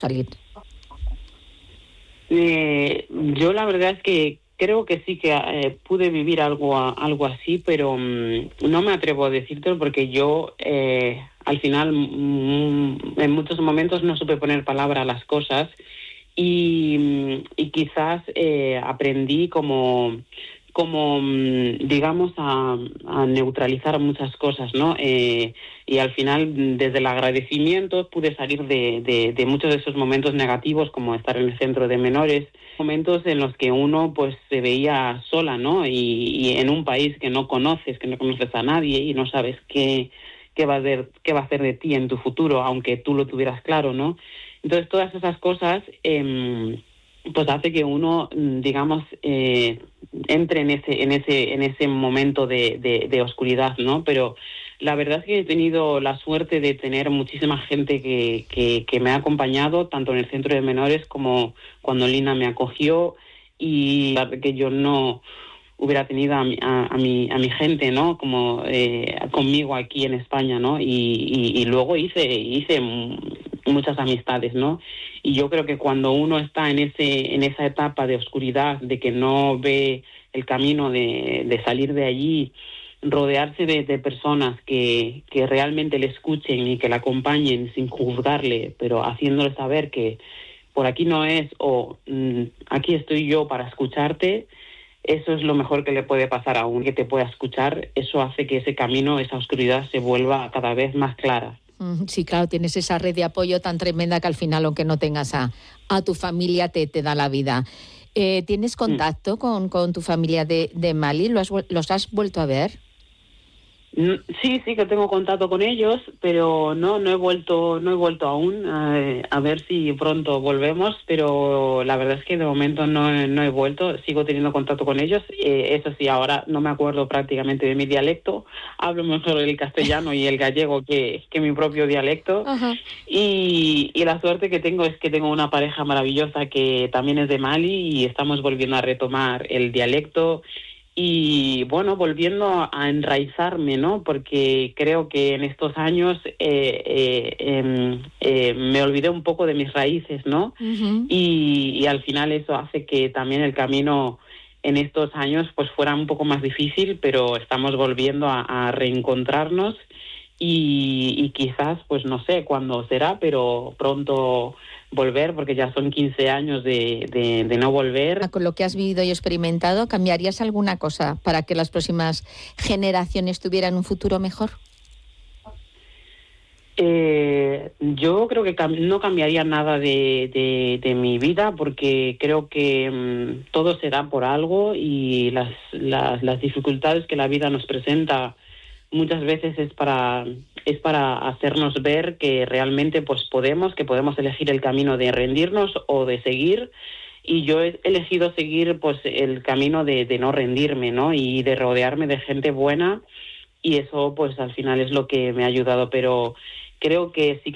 salir. Yo la verdad es que creo que sí que pude vivir algo así, pero no me atrevo a decírtelo porque yo al final en muchos momentos no supe poner palabra a las cosas y quizás aprendí digamos, a neutralizar muchas cosas, ¿no? Y al final, desde el agradecimiento, pude salir de muchos de esos momentos negativos, como estar en el centro de menores, momentos en los que uno pues se veía sola, ¿no? Y en un país que no conoces a nadie y no sabes qué va a hacer de ti en tu futuro, aunque tú lo tuvieras claro, ¿no? Entonces, todas esas cosas pues hace que uno, digamos, entre en ese momento de oscuridad, ¿no? Pero la verdad es que he tenido la suerte de tener muchísima gente que me ha acompañado, tanto en el centro de menores como cuando Lina me acogió, y que yo no hubiera tenido a mi gente, ¿no? Como conmigo aquí en España, ¿no? Y luego hice muchas amistades, ¿no? Y yo creo que cuando uno está en esa etapa de oscuridad, de que no ve el camino de salir de allí, rodearse de personas que realmente le escuchen y que la acompañen sin juzgarle, pero haciéndole saber que por aquí no es, o aquí estoy yo para escucharte, eso es lo mejor que le puede pasar a uno, que te pueda escuchar. Eso hace que ese camino, esa oscuridad, se vuelva cada vez más clara. Sí, claro, tienes esa red de apoyo tan tremenda que al final, aunque no tengas a tu familia, te da la vida. ¿Tienes contacto con tu familia de Mali? ¿Los has vuelto a ver? Sí que tengo contacto con ellos, pero no he vuelto aún, a ver si pronto volvemos, pero la verdad es que de momento no he vuelto, sigo teniendo contacto con ellos. Eso sí, ahora no me acuerdo prácticamente de mi dialecto, hablo mejor el castellano y el gallego que mi propio dialecto. Ajá. Y la suerte que tengo es que tengo una pareja maravillosa que también es de Mali y estamos volviendo a retomar el dialecto. Y bueno, volviendo a enraizarme, ¿no? Porque creo que en estos años me olvidé un poco de mis raíces, ¿no? Uh-huh. Y al final eso hace que también el camino en estos años pues fuera un poco más difícil, pero estamos volviendo a reencontrarnos y quizás, pues no sé cuándo será, pero pronto volver, porque ya son 15 años de no volver. Con lo que has vivido y experimentado, ¿cambiarías alguna cosa para que las próximas generaciones tuvieran un futuro mejor? Yo creo que no cambiaría nada de mi vida, porque creo que todo se da por algo y las dificultades que la vida nos presenta muchas veces es para hacernos ver que realmente pues que podemos elegir el camino de rendirnos o de seguir. Y yo he elegido seguir pues el camino de no rendirme, ¿no? Y de rodearme de gente buena, y eso pues al final es lo que me ha ayudado, pero creo que sí que